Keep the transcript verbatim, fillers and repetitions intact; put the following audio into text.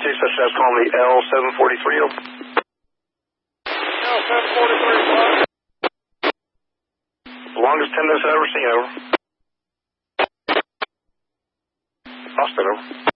two, such as calling me L seven forty-three. L seven forty-three, what? Longest ten minutes I've ever seen, over. Austin, over.